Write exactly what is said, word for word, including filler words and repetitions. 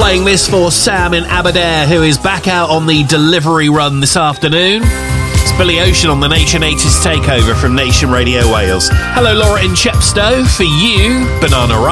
Playing this for Sam in Aberdare, who is back out on the delivery run this afternoon. It's Billy Ocean on the Nation eighties Takeover from Nation Radio Wales. Hello, Laura in Chepstow. For you, Banana Run.